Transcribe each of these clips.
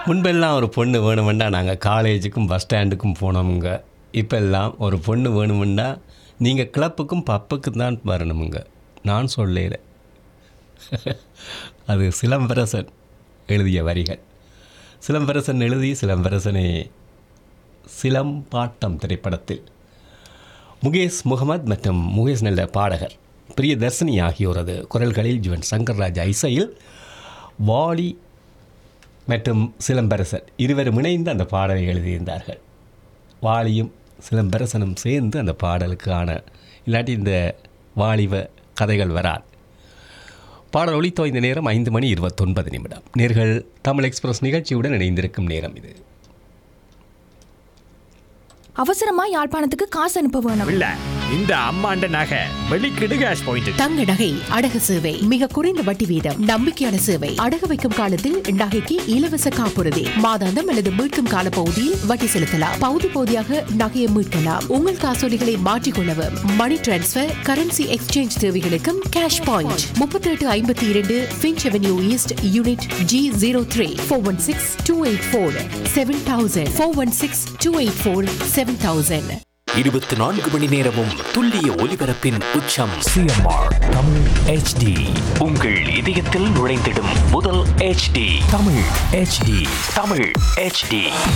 முன்பெல்லாம் ஒரு பொண்ணு வேணுமெண்டா நாங்கள் காலேஜுக்கும் பஸ் ஸ்டாண்டுக்கும் போனோமுங்க. இப்போல்லாம் ஒரு பொண்ணு வேணுமெண்டா நீங்கள் கிளப்புக்கும் பப்புக்கும் தான் வரணுமுங்க. நான் சொல்லல, அது சிலம்பரசன் எழுதிய வரிகள். சிலம்பரசன் எழுதி சிலம்பரசனை சிலம்பாட்டம் திரைப்படத்தில் முகேஷ் முகமது மற்றும் முகேஷ் நல்ல பாடகர் பிரியதர்ஷினி ஆகியோரது குரல்களில் ஜுவன் சங்கர் ராஜா இசையில் வாலி மற்றும் சிலம்பரசன் இருவரும் இணைந்து அந்த பாடலை எழுதியிருந்தார்கள். வாலியும் சிலம்பரசனும் சேர்ந்து அந்த பாடலுக்கான, இல்லாட்டி இந்த வாலிப கதைகள் வராது. பாடல் ஒலித்தோ இந்த நேரம் 5:29. நேர்கள் தமிழ் எக்ஸ்பிரஸ் நிகழ்ச்சியுடன் இணைந்திருக்கும் நேரம் இது. அவசரமா யாழ்ப்பாணத்துக்கு காசு அனுப்ப வேணும். இல்ல, இந்த அம்மாண்ட நகை வெளிக்கிடு கேஷ் பாயிண்ட். தங்க நகை அடகு சேவை மிக குறைந்த வட்டி வீதம், நம்பிக்கையான சேவை. அடகு வைக்கும் காலத்தில் நகைக்கு இலவச காப்புறுதி, மாதாந்தம் அல்லது மீட்கும் கால பகுதியில் வட்டி செலுத்தலாம். பகுதி பகுதியாக நகையை மீட்கலாம். உங்கள் காசோலிகளை மாற்றிக்கொள்ளவும், மணி டிரான்ஸ்பர், கரன்சி எக்ஸ்சேஞ்ச் தேவைகளுக்கும் cash point. 3852 Finch avenue east, unit G03. 416-284-7000. 416-284-7000. 24 மணி நேரமும் துல்லிய ஒலிபரப்பின் உச்சம். CMR Tamil HD. உங்கள் இதயத்தில் நுழைந்திடும் முதல் HD. Tamil HD. Tamil HD.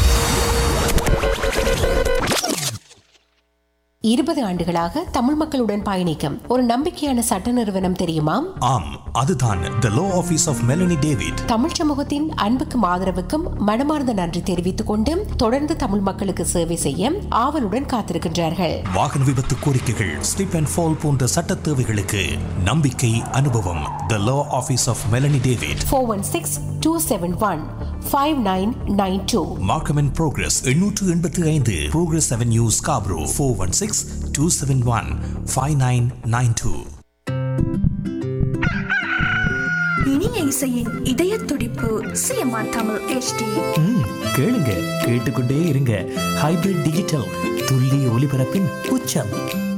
20 ஆண்டுகளாக தமிழ் மக்களுடன் பயணிக்கும் ஒரு நம்பிக்கையான சட்ட நிறுவனம் தெரியுமா? ஆம், அதுதான் The Law Office of Melanie David. Tamil சமூகத்தின் அன்புக்கும் ஆதரவுக்கும் மனமார்ந்த நன்றி தெரிவித்துக் கொண்டு தொடர்ந்து தமிழ் மக்களுக்கு சேவை செய்ய ஆவலுடன் காத்திருக்கின்றார்கள். வாகன விபத்து கோரிக்கைகள், ஸ்லிப் அண்ட் ஃபால் போன்ற சட்ட தேவைகளுக்கு நம்பிக்கை, அனுபவம். The Law Office of Melanie David. 416-271-5992. Markham and Progress 885 Progress Avenue, Scarborough. 416-271-5992. இனிய இசையின் இதய துடிப்பு சிஎம்ஆர் தமிழ் HD. கேளுங்க, கேட்டுக்கொண்டே இருங்க. ஹைபிரிட் டிஜிட்டல், துல்லிய ஒலிபரப்பின் உச்சம்.